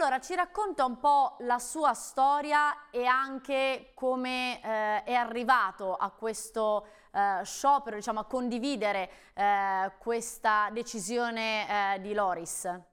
Allora, ci racconta un po' la sua storia e anche come è arrivato a questo sciopero, diciamo, a condividere questa decisione di Loris.